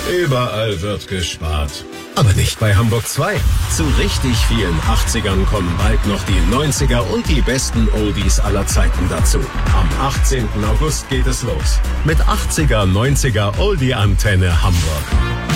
Überall wird gespart. Aber nicht bei Hamburg 2. Zu richtig vielen 80ern kommen bald noch die 90er und die besten Oldies aller Zeiten dazu. Am 18. August geht es los. Mit 80er, 90er Oldie-Antenne Hamburg.